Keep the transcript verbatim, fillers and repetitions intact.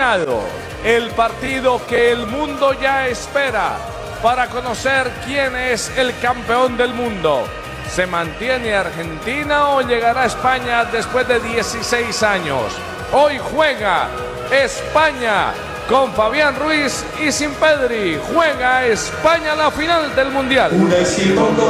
llegado el partido que el mundo ya espera para conocer quién es el campeón del mundo. ¿Se mantiene Argentina o llegará España después de dieciséis años? Hoy juega España con Fabián Ruiz y sin Pedri. Juega España la final del Mundial.